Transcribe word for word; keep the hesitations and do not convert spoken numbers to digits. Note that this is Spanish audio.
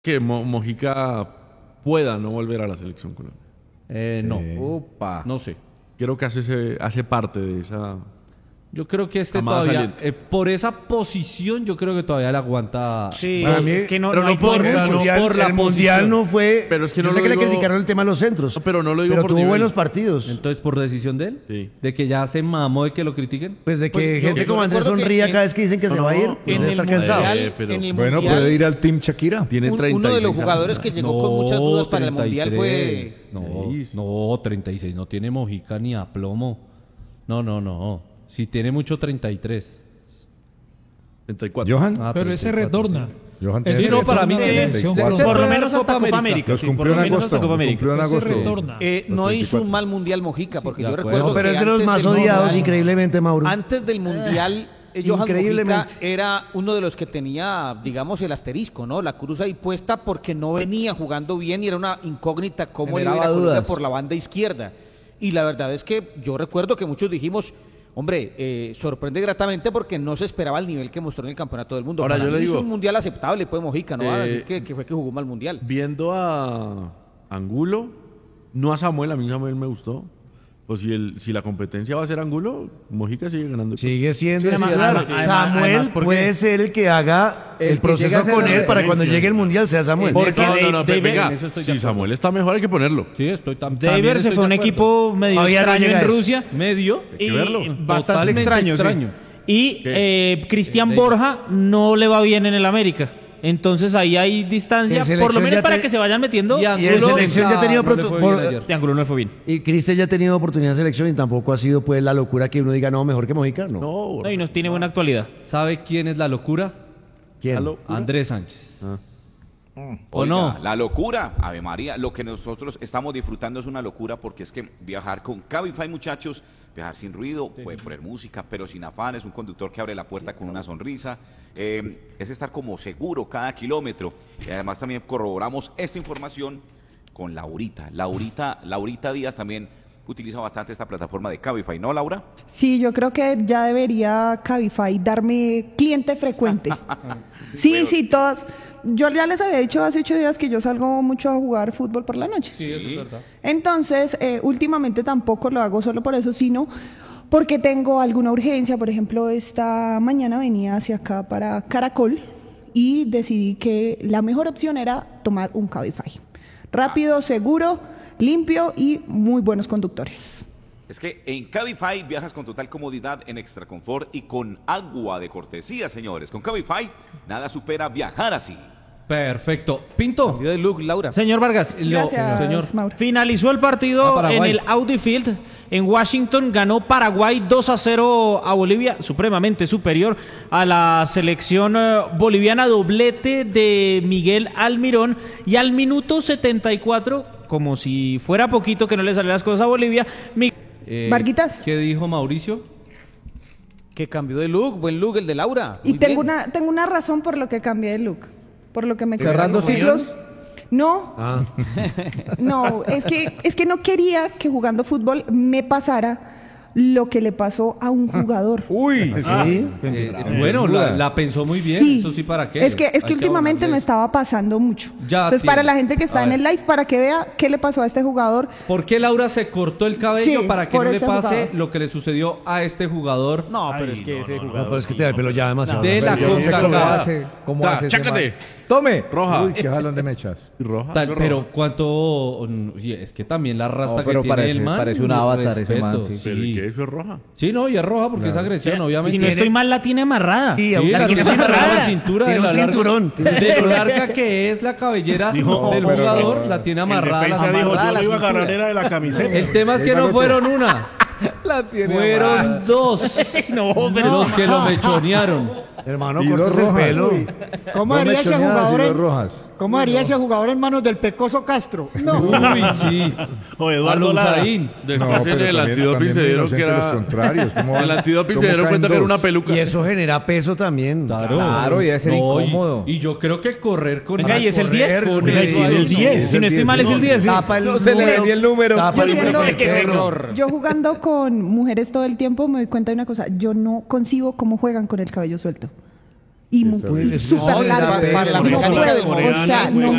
que Mo- Mojica pueda no volver a la selección Colombia. Eh, no, Eh, Opa. no sé. Creo que hace, ese- hace parte de esa... Yo creo que este Camada todavía, saliente. eh, por esa posición, yo creo que todavía le aguanta. Sí, Para es, mí- es que no, pero no no hay por por el mucho. mundial, por la el mundial posición. no fue. Pero es que no yo sé lo que le digo- criticaron el tema de los centros. No, pero no lo digo pero por tuvo nivel. buenos partidos. Entonces, ¿por decisión de él? Sí. ¿De que ya se mamó de que lo critiquen? Pues de que Pues yo- gente yo como Andrés recuerdo que sonría en- cada vez que dicen que se No, va a ir. no, Pues en debe el estar cansado. mundial, Eh, pero- en el Bueno, mundial, puede ir al Team Shakira. Tiene un- treinta uno y de los seis jugadores años. que llegó con muchas dudas para el treinta y mundial fue tres. No, no, treinta y seis. No tiene Mojica ni a plomo. No, no, no. Si tiene mucho, treinta y tres. treinta y cuatro. Johan. Ah, Pero ese treinta y cuatro, retorna. sí. Johan Ese tiene Sí, no, para mí retorna de tiene- la selección de- Colombia. por lo Copa menos hasta Copa América. América. Los sí, por cumplió lo en menos agosto. hasta Copa los América. cumplió en Ese agosto. retorna. Eh, Los no treinta y hizo un cuatro. mal mundial Mojica, porque de yo acuerdo. recuerdo No, pero que es de los antes más del odiados, mundial- increíblemente, Mauro. Antes del mundial, eh, Johan Increíblemente. Mojica era uno de los que tenía, digamos, el asterisco, ¿no? La cruz ahí puesta porque no venía jugando bien y era una incógnita cómo le iba a ir a Generaba Colombia dudas. por la banda izquierda. Y la verdad es que yo recuerdo que muchos dijimos, hombre, eh, sorprende gratamente porque no se esperaba el nivel que mostró en el Campeonato del Mundo. Ahora, Para yo le mí digo- hizo un mundial aceptable, pues Mojica, no van a Eh, decir que, que fue que jugó mal mundial. Viendo a Angulo, no a Samuel, a mí Samuel me gustó. Pues si, el, si la competencia va a ser Angulo, Mojica sigue ganando. Sigue siendo Sí, además- titular. además- además- Samuel además, ¿por qué? puede ser el que haga El el, que proceso llegue a ser con la él para cuando referencia. llegue el mundial sea Samuel. Porque no, no, no, Dave- pero venga, en eso estoy de si acuerdo. Samuel está mejor hay que ponerlo. Sí, estoy tam- también Dever estoy se fue de un acuerdo. equipo medio Todavía no extraño llega en eso. Rusia. Medio. que Y verlo. bastante Totalmente extraño, sí. extraño. Y ¿Qué? eh, Cristian Eh, Borja no le va bien en el América. Entonces ahí hay distancia, En por selección lo menos ya para te- que se vayan metiendo. Y Y en Angulo, selección ya ha tenido no le proto- fue bien por- ayer. Triángulo no le fue bien. Y Cristian ya ha tenido oportunidad en selección y tampoco ha sido pues la locura que uno diga no, mejor que Mojica, no. No, No, y nos tiene buena actualidad. ¿Sabe quién es la locura? ¿Quién? Aló. Andrés Sánchez. ¿O Oiga, no? la locura, Ave María, lo que nosotros estamos disfrutando es una locura porque es que viajar con Cabify, muchachos, viajar sin ruido, puede poner música, pero sin afán, es un conductor que abre la puerta con una sonrisa, eh, es estar como seguro cada kilómetro. Y además también corroboramos esta información con Laurita. Laurita, Laurita Díaz también utiliza bastante esta plataforma de Cabify, ¿no, Laura? Sí, yo creo que ya debería Cabify darme cliente frecuente. Sí, sí, todas. Yo ya les había dicho hace ocho días que yo salgo mucho a jugar fútbol por la noche. Sí, eso es verdad. Entonces, eh, últimamente tampoco lo hago solo por eso, sino porque tengo alguna urgencia. Por ejemplo, esta mañana venía hacia acá para Caracol y decidí que la mejor opción era tomar un Cabify. Rápido, seguro, limpio y muy buenos conductores. Es que en Cabify viajas con total comodidad, en extra confort y con agua de cortesía, señores. Con Cabify nada supera viajar así. Perfecto. Pinto. Video de Luke, Laura. Señor Vargas, Lo- Gracias, señor. Mauro. finalizó el A partido Paraguay. en el Audi Field en Washington. Ganó Paraguay dos a cero a Bolivia, supremamente superior a la selección eh, boliviana. Doblete de Miguel Almirón. Y al minuto setenta y cuatro, como si fuera poquito que no le salieran las cosas a Bolivia, Miguel Eh, Varguitas. ¿Qué dijo Mauricio? Que cambió de look, buen look el de Laura. Y Muy tengo bien. una, tengo una razón por lo que cambié de look. Por lo que me ¿Cerrando ciclos? No, Ah, no, es que, es que no quería que jugando fútbol me pasara lo que le pasó a un jugador. Uy, sí. Eh, bueno, la, la pensó muy bien, Sí. eso sí, ¿para qué? Es que, es que Hay últimamente abonarle. me estaba pasando mucho. Ya Entonces, tiene. para la gente que está A en ver. el live, para que vea qué le pasó a este jugador. ¿Por qué Laura se cortó el cabello Sí, para que por no le ese pase jugador. lo que le sucedió a este jugador No, pero es que ese no, jugador. pero es que te da el pelo ya demasiado. de la Yo no sé cómo CONCACAF? hace, cómo Ta, hace ese chácate. man. Tome. Roja. Uy, qué jalón de mechas. roja. Tal- roja. pero cuánto... sí, es que también la raza No, que pero tiene parece- el man... parece un mi avatar ese respeto, man, sí. Pero ¿y Sí. qué eso es roja? Sí, no, y es roja porque es agresión, obviamente. Si no estoy mal, la tiene amarrada. Sí, Sí, aún- la la tiene tiene amarrada amarrada. la cintura Tiene de un la larga- cinturón, tiene un de lo cinturón. larga que es la cabellera Dijo, del pero jugador, no. la tiene En amarrada. la defensa dijo, cintura. yo la le iba a cintura. ganar era de la camiseta. El tema es que no fueron una, La tiene fueron dos los que lo mechonearon. Hermano, Y dos cortes el rojas. pelo. Uy. ¿Cómo Dos haría ese mechoneadas y jugador dos en, rojas. ¿Cómo haría ese jugador en manos del Pecoso Castro? No. Uy, sí. O Eduardo Lara. Alousaín. Después No, en pero el también- antidoping también se muy dieron que inocentes era... los contrarios. ¿Cómo el van- antidoping cómo se dieron caen cuenta que era dos? una peluca. Y eso genera peso también. Claro, Claro, y debe ser y- incómodo. Y, yo creo que correr con Venga, ¿y es el correr, diez? con Venga, eso y ahí el no. diez. Si no estoy mal, es el diez. sí. Tapa el No se le número, venía el número. tapa el Yo número con el siendo- perro. Yo jugando con mujeres todo el tiempo me doy cuenta de una cosa. Yo no concibo cómo juegan con el cabello suelto. y, mu- puede y decir súper eso, largo. era O sea, Pérez, no Coreano, puedo. O coreano, sea, no